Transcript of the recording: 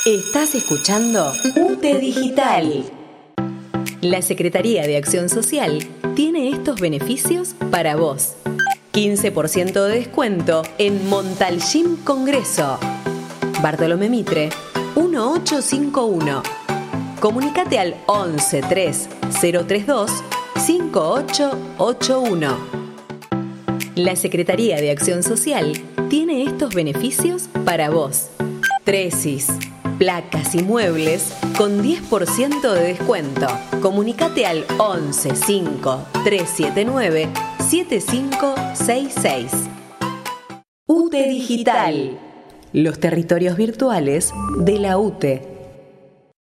Estás escuchando UTE Digital. La Secretaría de Acción Social tiene estos beneficios para vos. 15% de descuento en Montalcín Congreso. Bartolomé Mitre, 1851. Comunicate al 11 3 032 5881. La Secretaría de Acción Social tiene estos beneficios para vos. Tresis, placas y muebles con 10% de descuento. Comunicate al 11 5 379 7566. UTE Digital. Los territorios virtuales de la UTE.